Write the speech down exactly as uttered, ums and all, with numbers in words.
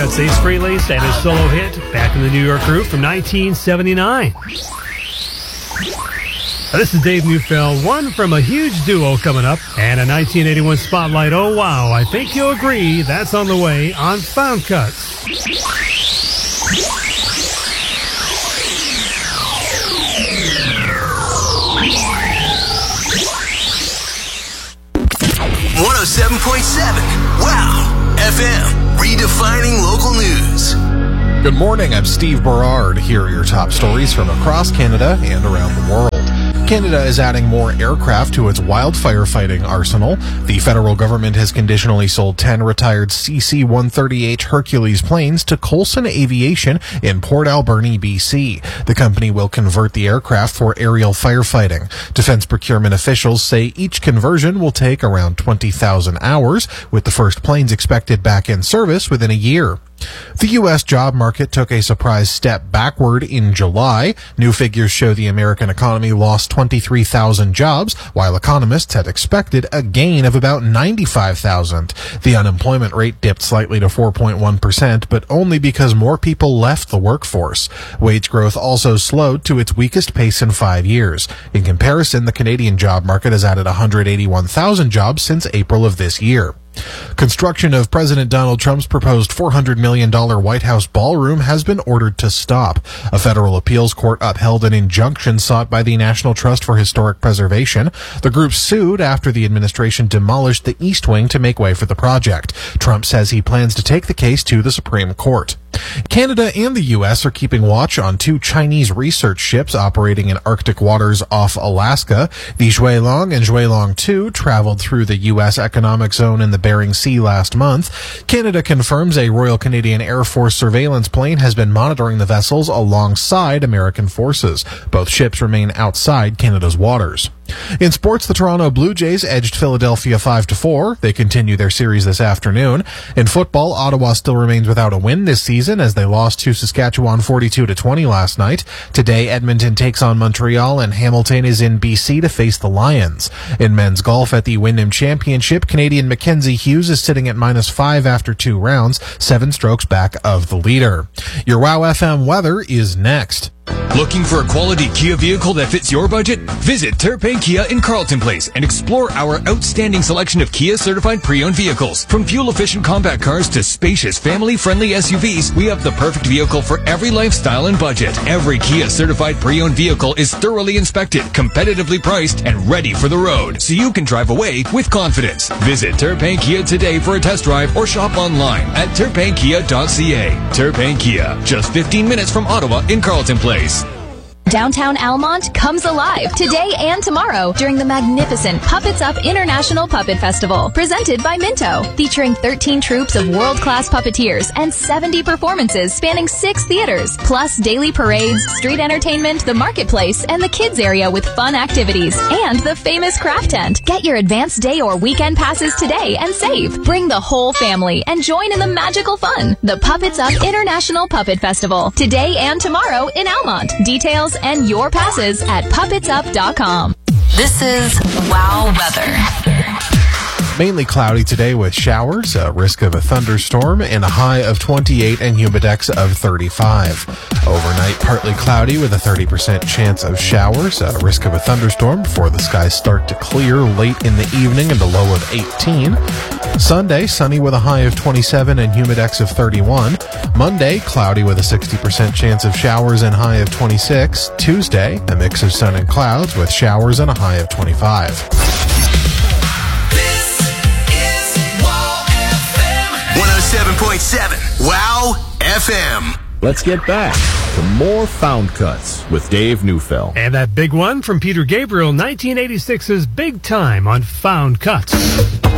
That's Ace Frehley and his solo hit, Back in the New York Groove from nineteen seventy-nine. Now, this is Dave Neufeld, one from a huge duo coming up, and a nineteen eighty-one spotlight. Oh, wow, I think you'll agree that's on the way on Found Cuts. one oh seven point seven, Wow, F M, redefining local news. Good morning, I'm Steve Berard. Here are your top stories from across Canada and around the world. Canada is adding more aircraft to its wildfire fighting arsenal. The federal government has conditionally sold ten retired C C one thirty-eight Hercules planes to Coulson Aviation in Port Alberni, B C. The company will convert the aircraft for aerial firefighting. Defense procurement officials say each conversion will take around twenty thousand hours, with the first planes expected back in service within a year. The U S job market took a surprise step backward in July. New figures show the American economy lost twenty-three thousand jobs, while economists had expected a gain of about ninety-five thousand. The unemployment rate dipped slightly to four point one percent, but only because more people left the workforce. Wage growth also slowed to its weakest pace in five years. In comparison, the Canadian job market has added one hundred eighty-one thousand jobs since April of this year. Construction of President Donald Trump's proposed four hundred million dollars White House ballroom has been ordered to stop. A federal appeals court upheld an injunction sought by the National Trust for Historic Preservation. The group sued after the administration demolished the East Wing to make way for the project. Trump says he plans to take the case to the Supreme Court. Canada and the U S are keeping watch on two Chinese research ships operating in Arctic waters off Alaska. The Zhuilong and Zhuilong two traveled through the U S economic zone in the Bering Sea last month. Canada confirms a Royal Canadian Air Force surveillance plane has been monitoring the vessels alongside American forces. Both ships remain outside Canada's waters. In sports, the Toronto Blue Jays edged Philadelphia five to four. They continue their series this afternoon. In football, Ottawa still remains without a win this season as they lost to Saskatchewan forty-two to twenty last night. Today, Edmonton takes on Montreal and Hamilton is in B C to face the Lions. In men's golf at the Wyndham Championship, Canadian Mackenzie Hughes is sitting at minus five after two rounds, seven strokes back of the leader. Your Wow F M weather is next. Looking for a quality Kia vehicle that fits your budget? Visit Terpene Kia in Carleton Place and explore our outstanding selection of Kia certified pre-owned vehicles. From fuel-efficient compact cars to spacious family-friendly S U Vs, we have the perfect vehicle for every lifestyle and budget. Every Kia certified pre-owned vehicle is thoroughly inspected, competitively priced, and ready for the road, so you can drive away with confidence. Visit Terpene Kia today for a test drive or shop online at terpene kia dot c a. Terpene Kia, just fifteen minutes from Ottawa in Carleton Place. Downtown Almont comes alive today and tomorrow during the magnificent Puppets Up International Puppet Festival, presented by Minto, featuring thirteen troops of world-class puppeteers and seventy performances spanning six theaters, plus daily parades, street entertainment, the marketplace, and the kids area with fun activities, and the famous craft tent. Get your advanced day or weekend passes today and save. Bring the whole family and join in the magical fun. The Puppets Up International Puppet Festival, today and tomorrow in Almont. Details and your passes at puppets up dot com. This is Wow Weather. Mainly cloudy today with showers, a risk of a thunderstorm, and a high of twenty-eight and humidex of thirty-five. Overnight, partly cloudy with a thirty percent chance of showers, a risk of a thunderstorm before the skies start to clear late in the evening and a low of eighteen. Sunday, sunny with a high of twenty-seven and humidex of thirty-one. Monday, cloudy with a sixty percent chance of showers and high of twenty-six. Tuesday, a mix of sun and clouds with showers and a high of twenty-five. one oh seven point seven, Wow F M. Let's get back to more Found Cuts with Dave Neufeld. And that big one from Peter Gabriel, nineteen eighty-six's Big Time on Found Cuts.